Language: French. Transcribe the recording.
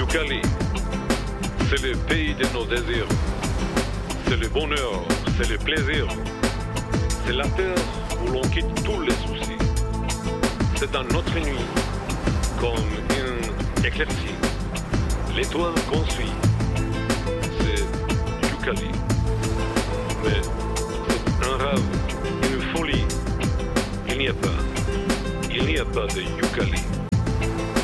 Youkali, c'est le pays de nos désirs. C'est le bonheur, c'est le plaisir. C'est la terre où l'on quitte tous les soucis. C'est dans notre nuit, comme une éclaircie, l'étoile qu'on suit. C'est Youkali. Mais c'est un rêve, une folie. Il n'y a pas de Youkali.